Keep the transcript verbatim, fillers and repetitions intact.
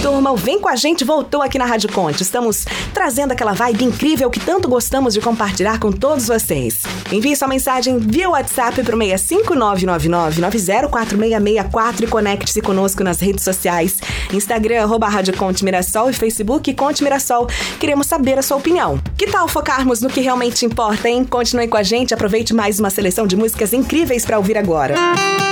turma, o Vem Com A Gente voltou aqui na Rádio Conte. Estamos trazendo aquela vibe incrível que tanto gostamos de compartilhar com todos vocês. Envie sua mensagem via WhatsApp para o seis cinco nove nove nove nove zero quatro seis seis quatro e conecte-se conosco nas redes sociais. Instagram, arroba Rádio Conte Mirassol e Facebook Conte Mirassol. Queremos saber a sua opinião. Que tal focarmos no que realmente importa, hein? Continue com a gente, aproveite mais uma seleção de músicas incríveis para ouvir agora.